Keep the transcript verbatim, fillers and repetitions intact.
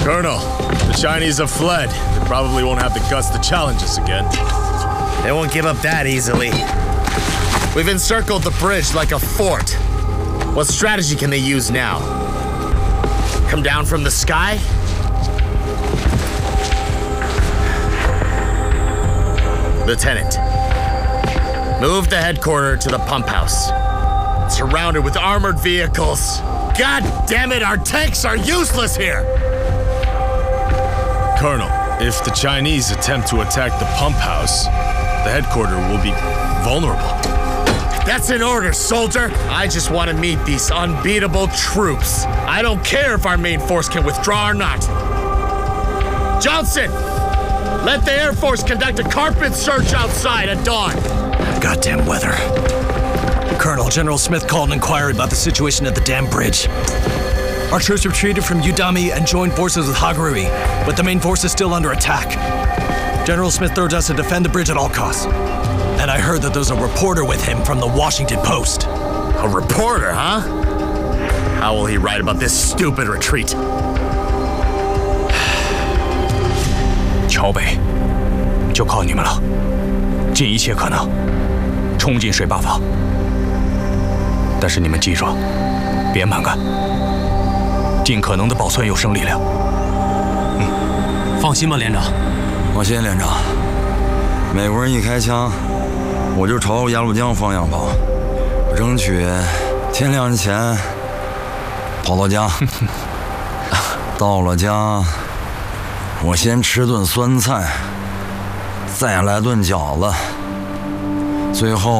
Colonel, the Chinese have fled. They probably won't have the guts to challenge us again. They won't give up that easily. We've encircled the bridge like a fort. What strategy can they use now? Come down from the sky? Lieutenant, move the headquarters to the pump house. Surrounded with armored vehicles. God damn it, our tanks are useless here! Colonel, if the Chinese attempt to attack the pump house, the headquarters will be vulnerable. That's an order, soldier. I just want to meet these unbeatable troops. I don't care if our main force can withdraw or not. Johnson, let the Air Force conduct a carpet search outside at dawn. Goddamn weather. Colonel, General Smith called an inquiry about the situation at the dam bridge. Our troops retreated from Udami and joined forces with Hagarui, but the main force is still under attack. General Smith urged us to defend the bridge at all costs. And I heard that there's a reporter with him from the Washington Post. A reporter, huh? How will he write about this stupid retreat? 桥北就靠你们了，尽一切可能冲进水坝房。但是你们记住，别蛮干，尽可能的保存有生力量。 嗯，放心吧，连长。 放心，连长。美国人一开枪，我就朝鸭绿江方向跑，我争取天亮之前跑到家。到了家，我先吃顿酸菜，再来顿饺子，最后。